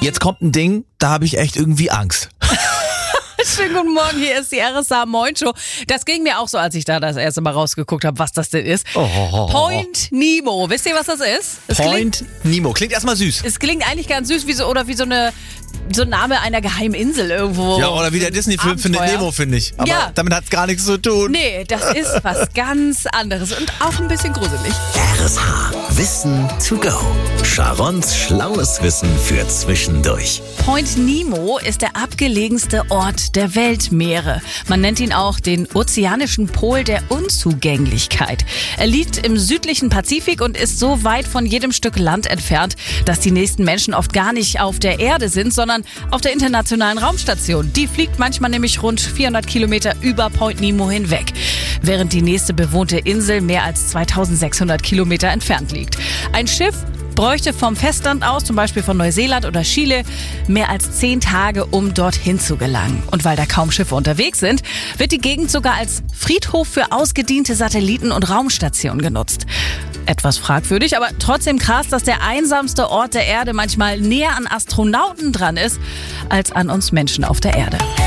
Jetzt kommt ein Ding, da habe ich echt irgendwie Angst. Schönen guten Morgen, hier ist die RSA Moin Show. Das ging mir auch so, als ich da das erste Mal rausgeguckt habe, was das denn ist. Point Nemo. Wisst ihr, was das ist? Point Nemo. Klingt erstmal süß. Es klingt eigentlich ganz süß, wie so ein Name einer geheimen Insel irgendwo. Ja, oder wie der Disney-Film Findet Nemo, finde ich. Aber ja, damit hat es gar nichts zu tun. Nee, das ist was ganz anderes und auch ein bisschen gruselig. RSA Wissen to go. Sharons schlaues Wissen für zwischendurch. Point Nemo ist der abgelegenste Ort der Weltmeere. Man nennt ihn auch den ozeanischen Pol der Unzugänglichkeit. Er liegt im südlichen Pazifik und ist so weit von jedem Stück Land entfernt, dass die nächsten Menschen oft gar nicht auf der Erde sind, sondern auf der internationalen Raumstation. Die fliegt manchmal nämlich rund 400 Kilometer über Point Nemo hinweg, während die nächste bewohnte Insel mehr als 2600 Kilometer entfernt liegt. Ein Schiff bräuchte vom Festland aus, zum Beispiel von Neuseeland oder Chile, mehr als 10 Tage, um dorthin zu gelangen. Und weil da kaum Schiffe unterwegs sind, wird die Gegend sogar als Friedhof für ausgediente Satelliten und Raumstationen genutzt. Etwas fragwürdig, aber trotzdem krass, dass der einsamste Ort der Erde manchmal näher an Astronauten dran ist, als an uns Menschen auf der Erde.